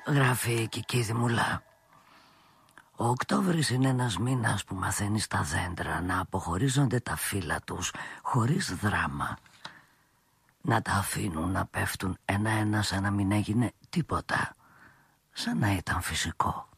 Γράφει η Κική Δημουλά. Ο Οκτώβρης είναι ένας μήνας που μαθαίνει στα δέντρα να αποχωρίζονται τα φύλλα τους χωρίς δράμα. Να τα αφήνουν να πέφτουν ένα-ένα σαν να μην έγινε τίποτα. Σαν να ήταν φυσικό.